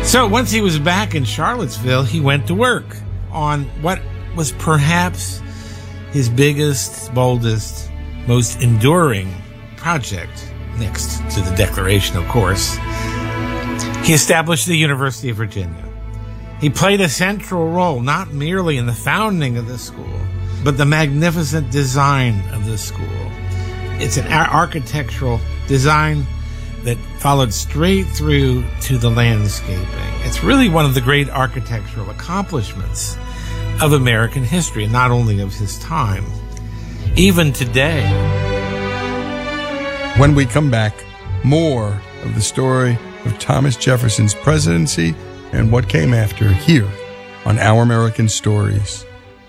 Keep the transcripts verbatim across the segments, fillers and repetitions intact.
So once he was back in Charlottesville, he went to work on what was perhaps his biggest, boldest, most enduring project, next to the Declaration, of course. He established the University of Virginia. He played a central role, not merely in the founding of the school, but the magnificent design of the school. It's an ar- architectural design that followed straight through to the landscaping. It's really one of the great architectural accomplishments of American history, not only of his time, even today. When we come back, more of the story of Thomas Jefferson's presidency and what came after here on Our American Stories.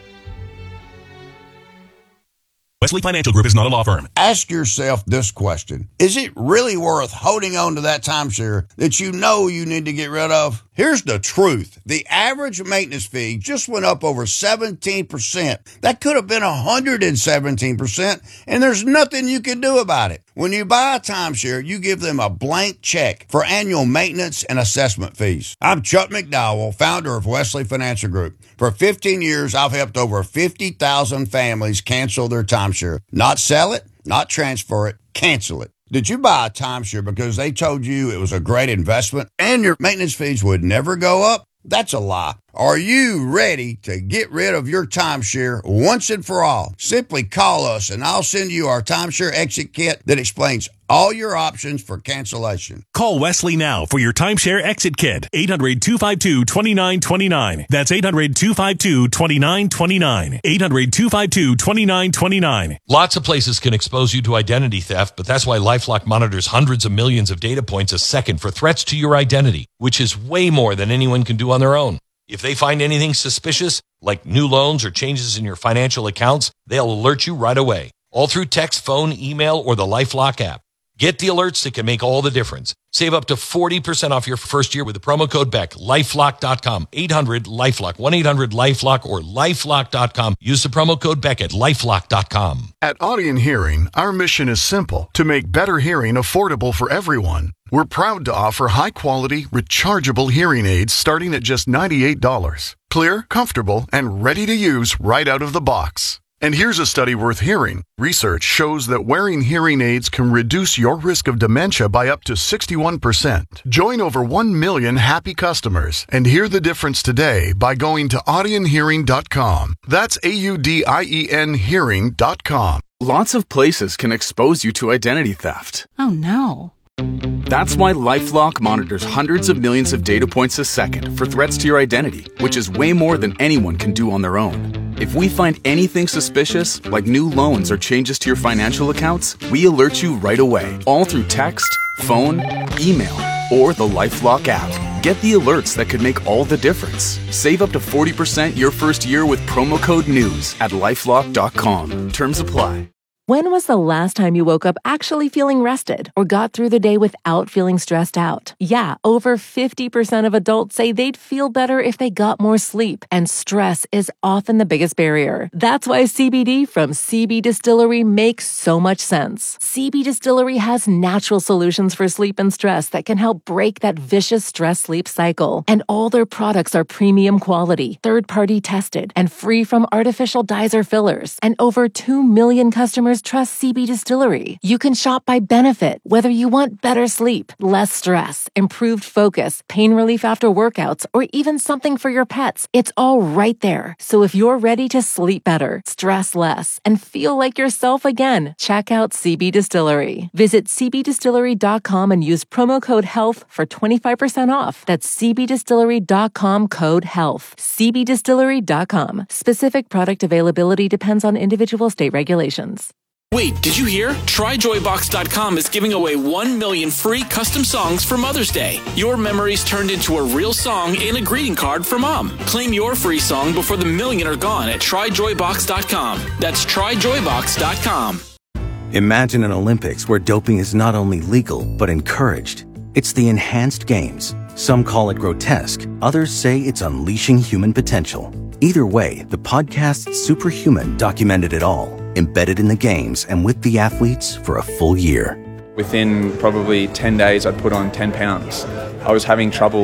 Wesley Financial Group is not a law firm. Ask yourself this question. Is it really worth holding on to that timeshare that you know you need to get rid of? Here's the truth. The average maintenance fee just went up over seventeen percent. That could have been one hundred seventeen percent, and there's nothing you can do about it. When you buy a timeshare, you give them a blank check for annual maintenance and assessment fees. I'm Chuck McDowell, founder of Wesley Financial Group. For fifteen years, I've helped over fifty thousand families cancel their timeshare. Not sell it, not transfer it, cancel it. Did you buy a timeshare because they told you it was a great investment and your maintenance fees would never go up? That's a lie. Are you ready to get rid of your timeshare once and for all? Simply call us and I'll send you our timeshare exit kit that explains all your options for cancellation. Call Wesley now for your timeshare exit kit. eight hundred, two five two, two nine two nine. That's eight hundred, two five two, two nine two nine. eight hundred, two five two, two nine two nine. Lots of places can expose you to identity theft, but that's why LifeLock monitors hundreds of millions of data points a second for threats to your identity, which is way more than anyone can do on their own. If they find anything suspicious, like new loans or changes in your financial accounts, they'll alert you right away, all through text, phone, email, or the LifeLock app. Get the alerts that can make all the difference. Save up to forty percent off your first year with the promo code Beck. LifeLock dot com. eight hundred LifeLock. one eight hundred LifeLock or LifeLock dot com. Use the promo code Beck at LifeLock dot com. At Audion Hearing, our mission is simple: to make better hearing affordable for everyone. We're proud to offer high-quality, rechargeable hearing aids starting at just ninety-eight dollars. Clear, comfortable, and ready to use right out of the box. And here's a study worth hearing. Research shows that wearing hearing aids can reduce your risk of dementia by up to sixty-one percent. Join over one million happy customers and hear the difference today by going to audion hearing dot com. That's A U D I E N hearing dot com. Lots of places can expose you to identity theft. Oh no. That's why LifeLock monitors hundreds of millions of data points a second for threats to your identity, which is way more than anyone can do on their own. If we find anything suspicious, like new loans or changes to your financial accounts, we alert you right away, all through text, phone, email, or the LifeLock app. Get the alerts that could make all the difference. Save up to forty percent your first year with promo code NEWS at lifelock dot com. Terms apply. When was the last time you woke up actually feeling rested or got through the day without feeling stressed out? Yeah, over fifty percent of adults say they'd feel better if they got more sleep, and stress is often the biggest barrier. That's why C B D from C B Distillery makes so much sense. C B Distillery has natural solutions for sleep and stress that can help break that vicious stress-sleep cycle. And all their products are premium quality, third-party tested, and free from artificial dyes or fillers. And over two million customers trust C B Distillery. You can shop by benefit, whether you want better sleep, less stress, improved focus, pain relief after workouts, or even something for your pets. It's all right there. So if you're ready to sleep better, stress less, and feel like yourself again, check out C B Distillery. Visit c b distillery dot com and use promo code HEALTH for twenty-five percent off. That's c b distillery dot com code HEALTH. c b distillery dot com. Specific product availability depends on individual state regulations. Wait, did you hear? try joy box dot com is giving away one million free custom songs for Mother's Day. Your memories turned into a real song and a greeting card for Mom. Claim your free song before the million are gone at try joy box dot com. That's try joy box dot com. Imagine an Olympics where doping is not only legal, but encouraged. It's the Enhanced Games. Some call it grotesque. Others say it's unleashing human potential. Either way, the podcast Superhuman documented it all, embedded in the games and with the athletes for a full year. Within probably ten days, I'd put on ten pounds. I was having trouble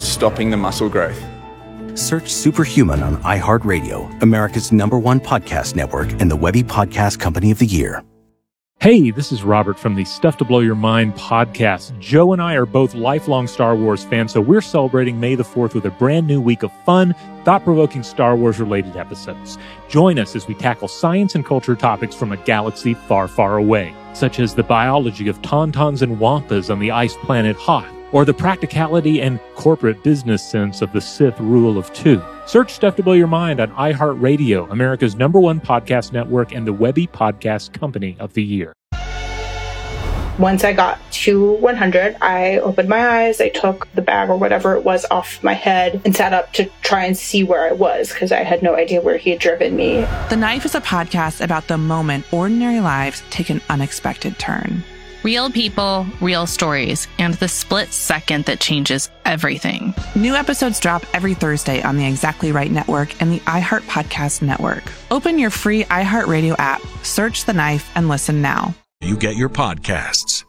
stopping the muscle growth. Search Superhuman on iHeartRadio, America's number one podcast network and the Webby Podcast Company of the Year. Hey, this is Robert from the Stuff to Blow Your Mind podcast. Joe and I are both lifelong Star Wars fans, so we're celebrating May the fourth with a brand new week of fun, thought-provoking Star Wars-related episodes. Join us as we tackle science and culture topics from a galaxy far, far away, such as the biology of tauntauns and wampas on the ice planet Hoth, or the practicality and corporate business sense of the Sith rule of two. Search Stuff to Blow Your Mind on iHeartRadio, America's number one podcast network and the Webby Podcast Company of the Year. Once I got to one hundred, I opened my eyes, I took the bag or whatever it was off my head and sat up to try and see where I was because I had no idea where he had driven me. The Knife is a podcast about the moment ordinary lives take an unexpected turn. Real people, real stories, and the split second that changes everything. New episodes drop every Thursday on the Exactly Right Network and the iHeart Podcast Network. Open your free iHeartRadio app, search The Knife, and listen now. You get your podcasts.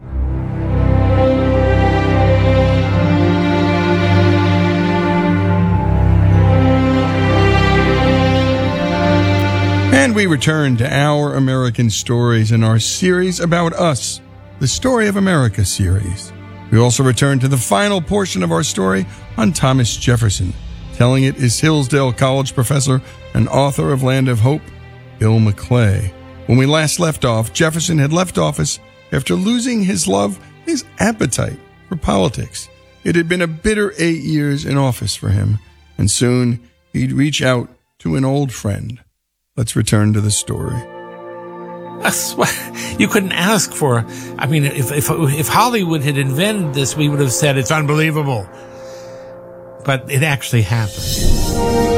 And we return to Our American Stories in our series about us, the Story of America series. We also return to the final portion of our story on Thomas Jefferson. Telling it is Hillsdale College professor and author of Land of Hope, Bill McClay. When we last left off, Jefferson had left office after losing his love, his appetite for politics. It had been a bitter eight years in office for him, and soon he'd reach out to an old friend. Let's return to the story. That's what you couldn't ask for. I mean, if, if, if Hollywood had invented this, we would have said it's unbelievable. But it actually happened.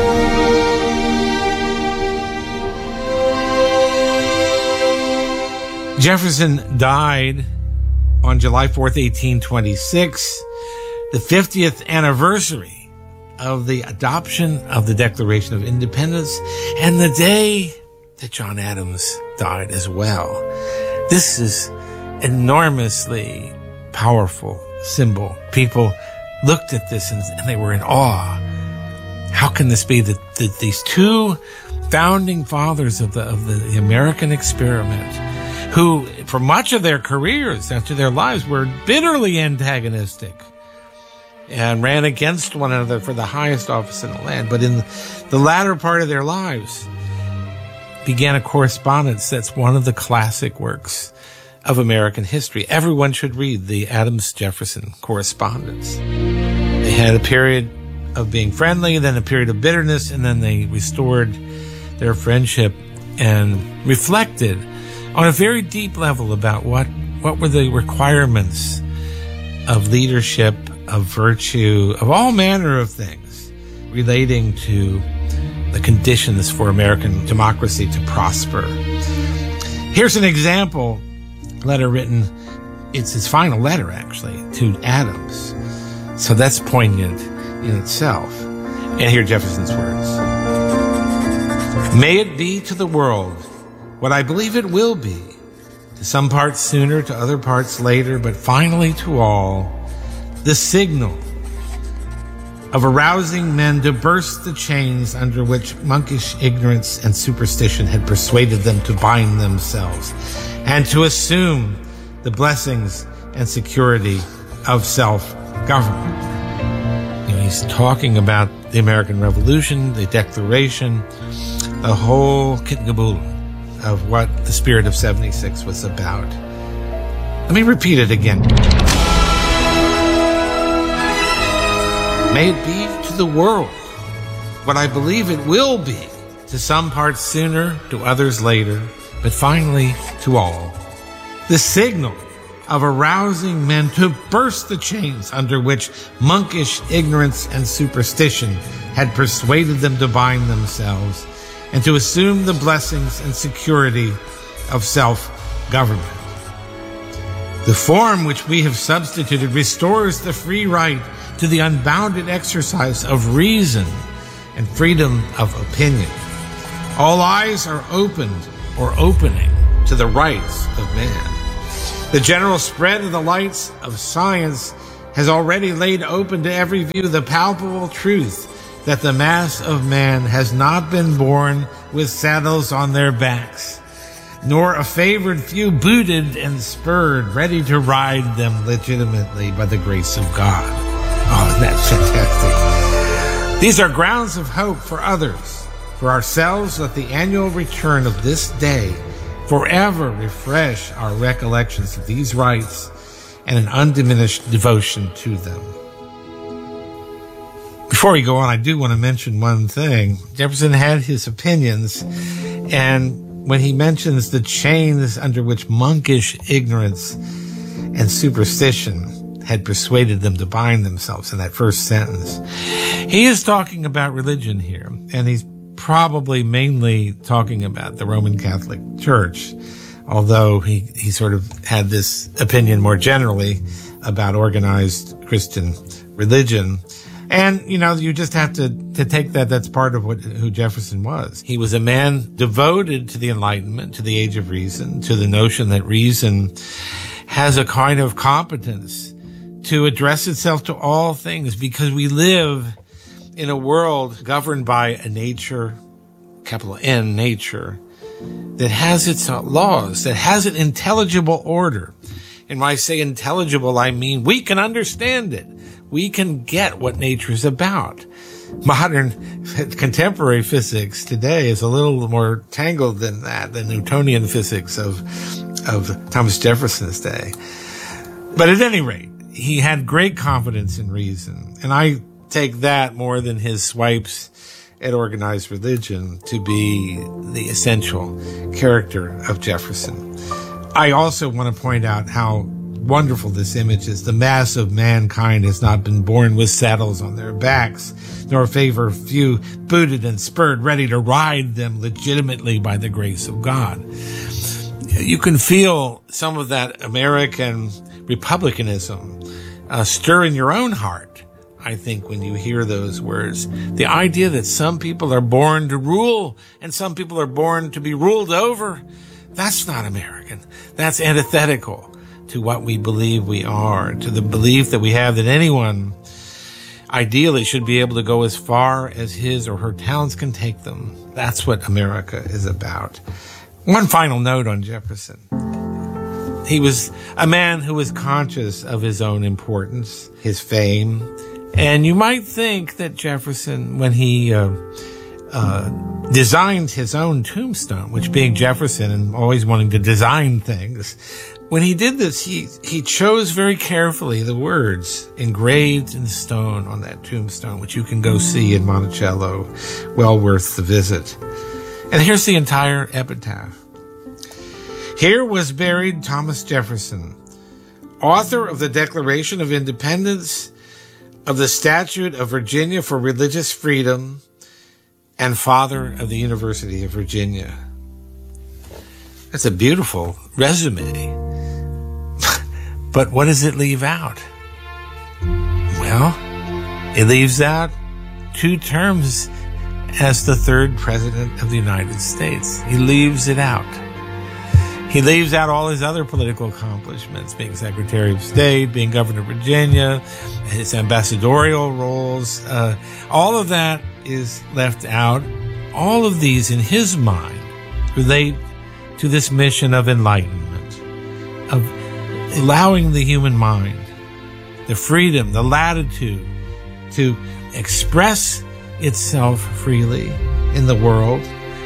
Jefferson died on July fourth, eighteen twenty-six, the fiftieth anniversary of the adoption of the Declaration of Independence, and the day that John Adams died as well. This is enormously powerful symbol. People looked at this and, and they were in awe. How can this be that, that these two founding fathers of the of the American experiment, who for much of their careers, after their lives, were bitterly antagonistic and ran against one another for the highest office in the land, but in the latter part of their lives began a correspondence that's one of the classic works of American history. Everyone should read the Adams-Jefferson correspondence. They had a period of being friendly, then a period of bitterness, and then they restored their friendship and reflected on a very deep level about what, what were the requirements of leadership, of virtue, of all manner of things relating to the conditions for American democracy to prosper. Here's an example letter written. It's his final letter, actually, to Adams. So that's poignant in itself. And here are Jefferson's words. May it be to the world what I believe it will be, to some parts sooner, to other parts later, but finally to all, the signal of arousing men to burst the chains under which monkish ignorance and superstition had persuaded them to bind themselves, and to assume the blessings and security of self-government. You know, he's talking about the American Revolution, the Declaration, the whole kit and caboodle of what the spirit of seventy-six was about. Let me repeat it again. May it be to the world what I believe it will be, to some parts sooner, to others later, but finally to all, the signal of arousing men to burst the chains under which monkish ignorance and superstition had persuaded them to bind themselves, and to assume the blessings and security of self-government. The form which we have substituted restores the free right to the unbounded exercise of reason and freedom of opinion. All eyes are opened or opening to the rights of man. The general spread of the lights of science has already laid open to every view the palpable truth that the mass of man has not been born with saddles on their backs, nor a favored few booted and spurred, ready to ride them legitimately by the grace of God. Oh, that's fantastic. These are grounds of hope for others. For ourselves, let the annual return of this day forever refresh our recollections of these rites and an undiminished devotion to them. Before we go on, I do want to mention one thing. Jefferson had his opinions, and when he mentions the chains under which monkish ignorance and superstition had persuaded them to bind themselves in that first sentence, he is talking about religion here, and he's probably mainly talking about the Roman Catholic Church, although he, he sort of had this opinion more generally about organized Christian religion. And, you know, you just have to, to take that. That's part of what, who Jefferson was. He was a man devoted to the Enlightenment, to the age of reason, to the notion that reason has a kind of competence to address itself to all things, because we live in a world governed by a nature, capital N, nature, that has its laws, that has an intelligible order. And when I say intelligible, I mean we can understand it. We can get what nature is about. Modern contemporary physics today is a little more tangled than that, the Newtonian physics of, of Thomas Jefferson's day. But at any rate, he had great confidence in reason. And I take that more than his swipes at organized religion to be the essential character of Jefferson. I also want to point out how wonderful this image is. The mass of mankind has not been born with saddles on their backs, nor favor few booted and spurred, ready to ride them legitimately by the grace of God. You can feel some of that American republicanism uh, stir in your own heart, I think, when you hear those words. The idea that some people are born to rule and some people are born to be ruled over, that's not American. That's antithetical to what we believe we are, to the belief that we have that anyone ideally should be able to go as far as his or her talents can take them. That's what America is about. One final note on Jefferson. He was a man who was conscious of his own importance, his fame, and you might think that Jefferson, when he uh, uh, designed his own tombstone, which being Jefferson and always wanting to design things, when he did this, he, he chose very carefully the words engraved in stone on that tombstone, which you can go see in Monticello, well worth the visit. And here's the entire epitaph. Here was buried Thomas Jefferson, author of the Declaration of Independence, of the Statute of Virginia for Religious Freedom, and father of the University of Virginia. That's a beautiful resume. But what does it leave out? Well, it leaves out two terms as the third president of the United States. He leaves it out. He leaves out all his other political accomplishments, being Secretary of State, being Governor of Virginia, his ambassadorial roles. Uh, all of that is left out. All of these, in his mind, relate to this mission of enlightenment, of allowing the human mind the freedom, the latitude to express itself freely in the world,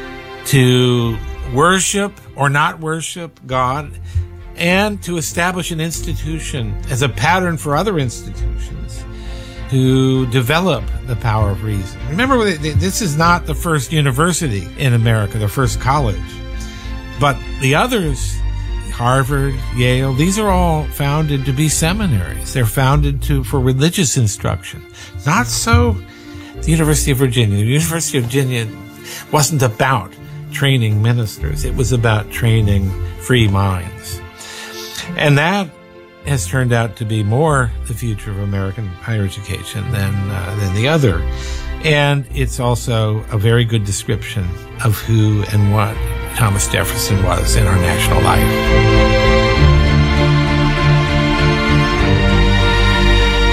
to worship or not worship God, and to establish an institution as a pattern for other institutions to develop the power of reason. Remember, this is not the first university in America, the first college, but the others, Harvard, Yale, these are all founded to be seminaries. They're founded to for religious instruction. Not so the University of Virginia. The University of Virginia wasn't about training ministers. It was about training free minds. And that has turned out to be more the future of American higher education than uh, than the other. And it's also a very good description of who and what Thomas Jefferson was in our national life.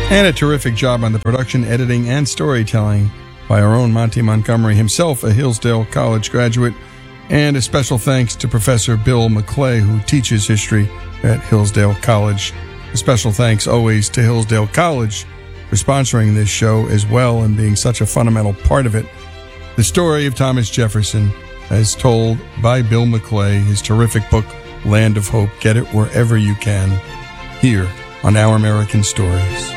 And a terrific job on the production, editing, and storytelling by our own Monty Montgomery himself, a Hillsdale College graduate. And a special thanks to Professor Bill McClay, who teaches history at Hillsdale College. A special thanks always to Hillsdale College for sponsoring this show as well and being such a fundamental part of it. The story of Thomas Jefferson, as told by Bill McClay, his terrific book, Land of Hope. Get it wherever you can, here on Our American Stories.